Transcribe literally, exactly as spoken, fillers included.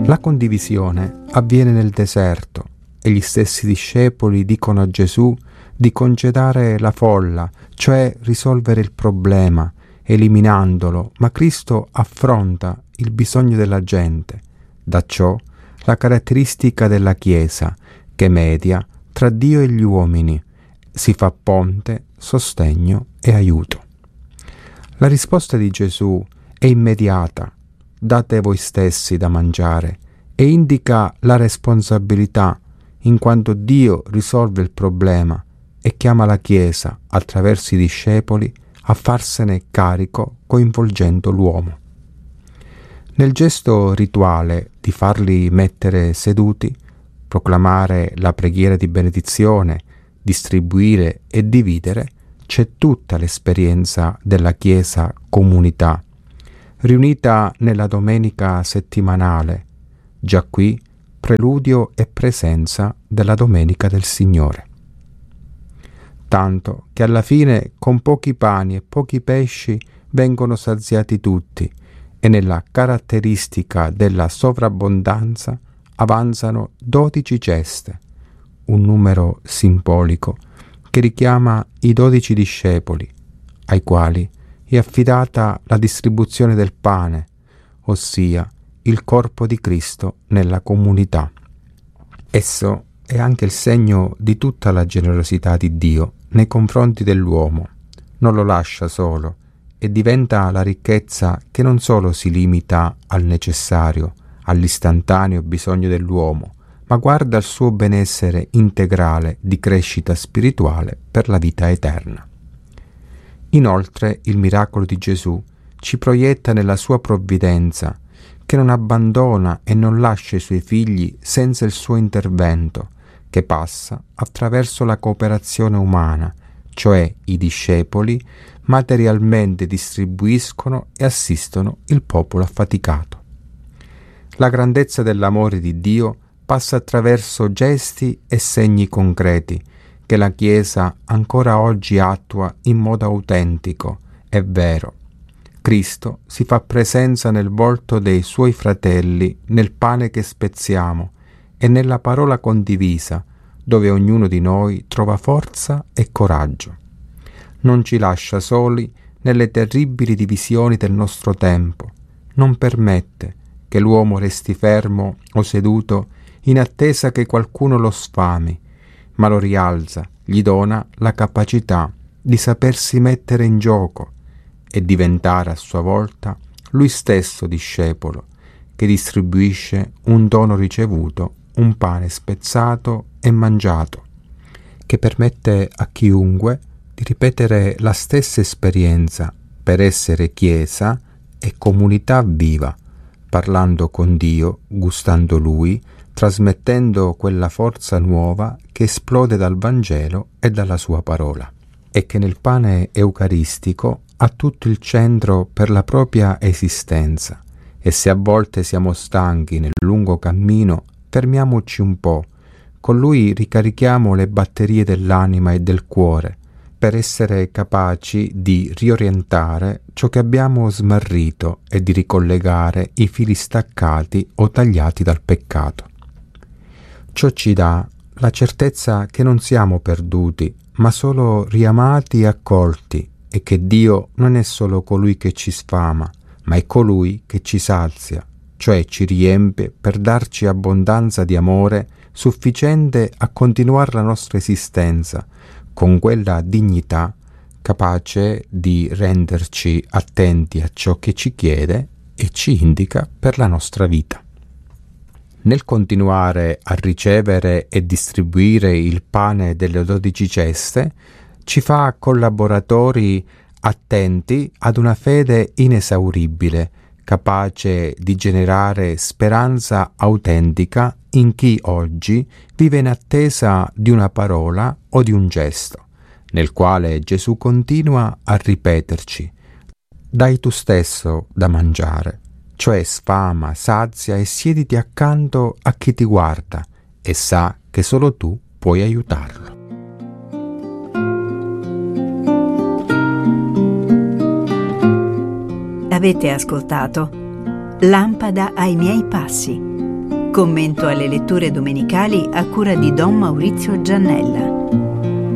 La condivisione avviene nel deserto e gli stessi discepoli dicono a Gesù di congedare la folla, cioè risolvere il problema, eliminandolo, ma Cristo affronta il bisogno della gente. Da ciò la caratteristica della Chiesa, che media tra Dio e gli uomini, si fa ponte, sostegno e aiuto. La risposta di Gesù è immediata: date voi stessi da mangiare, e indica la responsabilità, in quanto Dio risolve il problema e chiama la Chiesa, attraverso i discepoli, a farsene carico coinvolgendo l'uomo. Nel gesto rituale di farli mettere seduti, proclamare la preghiera di benedizione, distribuire e dividere, c'è tutta l'esperienza della Chiesa comunità, riunita nella domenica settimanale, già qui preludio e presenza della Domenica del Signore. Tanto che alla fine con pochi pani e pochi pesci vengono saziati tutti, e nella caratteristica della sovrabbondanza avanzano dodici ceste, un numero simbolico che richiama i dodici discepoli, ai quali è affidata la distribuzione del pane, ossia il corpo di Cristo nella comunità. Esso è anche il segno di tutta la generosità di Dio nei confronti dell'uomo. Non lo lascia solo e diventa la ricchezza che non solo si limita al necessario, all'istantaneo bisogno dell'uomo, ma guarda al suo benessere integrale di crescita spirituale per la vita eterna. Inoltre il miracolo di Gesù ci proietta nella sua provvidenza, che non abbandona e non lascia i suoi figli senza il suo intervento, che passa attraverso la cooperazione umana, cioè i discepoli materialmente distribuiscono e assistono il popolo affaticato. La grandezza dell'amore di Dio passa attraverso gesti e segni concreti che la Chiesa ancora oggi attua in modo autentico e vero. Cristo si fa presenza nel volto dei suoi fratelli, nel pane che spezziamo e nella parola condivisa, dove ognuno di noi trova forza e coraggio. Non ci lascia soli nelle terribili divisioni del nostro tempo. Non permette che l'uomo resti fermo o seduto in attesa che qualcuno lo sfami, ma lo rialza, gli dona la capacità di sapersi mettere in gioco e diventare a sua volta lui stesso discepolo, che distribuisce un dono ricevuto, un pane spezzato e mangiato, che permette a chiunque di ripetere la stessa esperienza per essere Chiesa e comunità viva, parlando con Dio, gustando Lui, trasmettendo quella forza nuova che esplode dal Vangelo e dalla sua parola, e che nel pane eucaristico ha tutto il centro per la propria esistenza. E se a volte siamo stanchi nel lungo cammino, fermiamoci un po', con lui ricarichiamo le batterie dell'anima e del cuore, per essere capaci di riorientare ciò che abbiamo smarrito e di ricollegare i fili staccati o tagliati dal peccato. Ciò ci dà la certezza che non siamo perduti, ma solo riamati e accolti, e che Dio non è solo colui che ci sfama, ma è colui che ci sazia, cioè ci riempie per darci abbondanza di amore sufficiente a continuare la nostra esistenza, con quella dignità capace di renderci attenti a ciò che ci chiede e ci indica per la nostra vita. Nel continuare a ricevere e distribuire il pane delle dodici ceste, ci fa collaboratori attenti ad una fede inesauribile, capace di generare speranza autentica in chi oggi vive in attesa di una parola o di un gesto, nel quale Gesù continua a ripeterci: dai tu stesso da mangiare, cioè sfama, sazia e siediti accanto a chi ti guarda e sa che solo tu puoi aiutarlo. Avete ascoltato Lampada ai miei passi, Commento alle letture domenicali a cura di Don Maurizio Giannella.